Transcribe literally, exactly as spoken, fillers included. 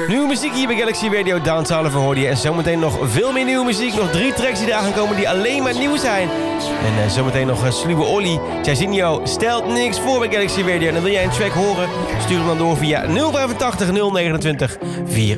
Nieuwe muziek hier bij Galaxy Radio. Dance Oliver hoorde je. En zometeen nog veel meer nieuwe muziek. Nog drie tracks die daar gaan komen die alleen maar nieuw zijn. En uh, zometeen nog uh, Sluwe Olly. Jairzinho stelt niks voor bij Galaxy Radio. En dan wil jij een track horen? Stuur hem dan door via nul vijfentachtig nul negenentwintig vier